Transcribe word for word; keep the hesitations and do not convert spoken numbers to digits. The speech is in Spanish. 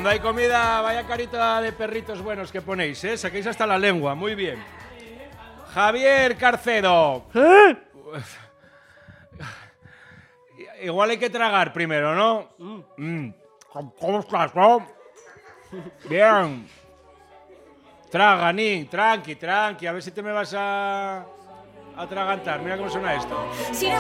Cuando hay comida, vaya carita de perritos buenos que ponéis, ¿eh? Saquéis hasta la lengua, muy bien. Javier Carcedo. ¿Eh? Igual hay que tragar primero, ¿no? Mm. Mm. ¿Cómo estás, no? Bien. Traga, Nick, tranqui, tranqui. A ver si te me vas a... a atragantar. Mira cómo suena esto. Sin